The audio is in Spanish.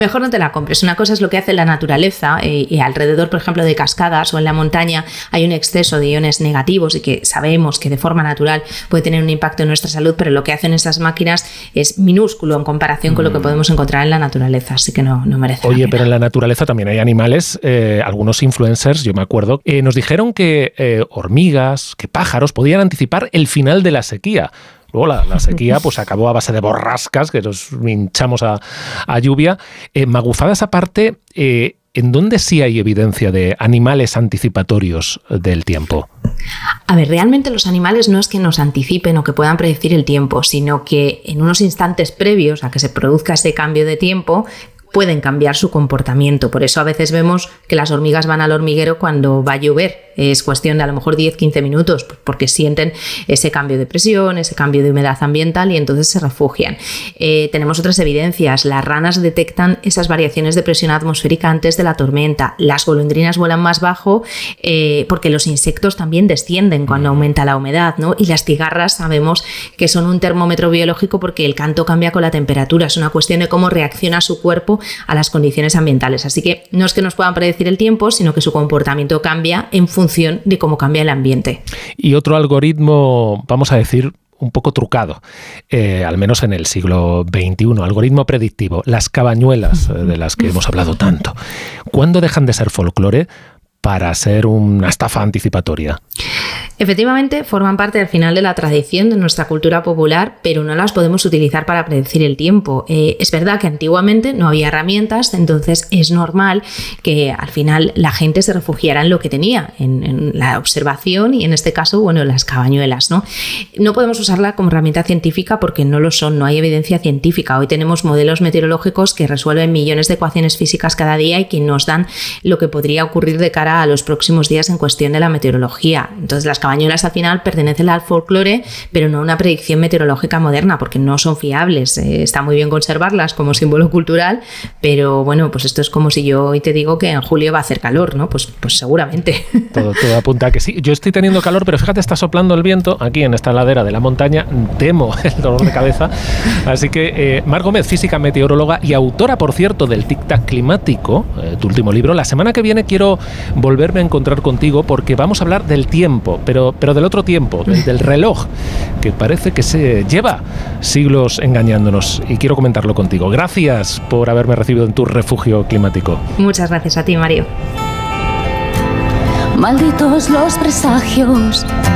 Mejor no te la compres. Una cosa es lo que hace la naturaleza y alrededor, por ejemplo, de cascadas o en la montaña hay un exceso de iones negativos y que sabemos que de forma natural puede tener un impacto en nuestra salud, pero lo que hacen esas máquinas es minúsculo en comparación con lo que podemos encontrar en la naturaleza, así que no merece la pena. Pero en la naturaleza también hay animales, algunos influencers, yo me acuerdo, nos dijeron que hormigas, que pájaros podían anticipar el final de la sequía. Luego la sequía pues acabó a base de borrascas, que nos hinchamos a lluvia. Magufadas aparte, ¿en dónde sí hay evidencia de animales anticipatorios del tiempo? A ver, realmente los animales no es que nos anticipen o que puedan predecir el tiempo, sino que en unos instantes previos a que se produzca ese cambio de tiempo, pueden cambiar su comportamiento. Por eso a veces vemos que las hormigas van al hormiguero cuando va a llover. Es cuestión de a lo mejor 10-15 minutos porque sienten ese cambio de presión, ese cambio de humedad ambiental y entonces se refugian. Tenemos otras evidencias. Las ranas detectan esas variaciones de presión atmosférica antes de la tormenta. Las golondrinas vuelan más bajo porque los insectos también descienden cuando aumenta la humedad, ¿no? Y las cigarras sabemos que son un termómetro biológico porque el canto cambia con la temperatura. Es una cuestión de cómo reacciona su cuerpo a las condiciones ambientales. Así que no es que nos puedan predecir el tiempo, sino que su comportamiento cambia en función de cómo cambia el ambiente. Y otro algoritmo, vamos a decir, un poco trucado, al menos en el siglo XXI, algoritmo predictivo, las cabañuelas de las que hemos hablado tanto. ¿Cuándo dejan de ser folclore para ser una estafa anticipatoria? Efectivamente, forman parte al final de la tradición de nuestra cultura popular, pero no las podemos utilizar para predecir el tiempo. Es verdad que antiguamente no había herramientas, entonces es normal que al final la gente se refugiara en lo que tenía, en la observación y en este caso, bueno, las cabañuelas, ¿no? No podemos usarla como herramienta científica porque no lo son, no hay evidencia científica. Hoy tenemos modelos meteorológicos que resuelven millones de ecuaciones físicas cada día y que nos dan lo que podría ocurrir de cara a los próximos días en cuestión de la meteorología. Entonces las cabañuelas al final pertenecen al folclore, pero no a una predicción meteorológica moderna, porque no son fiables. Está muy bien conservarlas como símbolo cultural, pero bueno, pues esto es como si yo hoy te digo que en julio va a hacer calor, ¿no? Pues seguramente. Todo apunta a que sí. Yo estoy teniendo calor, pero fíjate, está soplando el viento aquí en esta ladera de la montaña. Temo el dolor de cabeza. Así que Mar Gómez, física, meteoróloga y autora, por cierto, del Tic Tac climático, tu último libro. La semana que viene quiero volverme a encontrar contigo porque vamos a hablar del tiempo, pero del otro tiempo, del reloj, que parece que se lleva siglos engañándonos, y quiero comentarlo contigo. Gracias por haberme recibido en tu refugio climático. Muchas gracias a ti, Mario. Malditos los presagios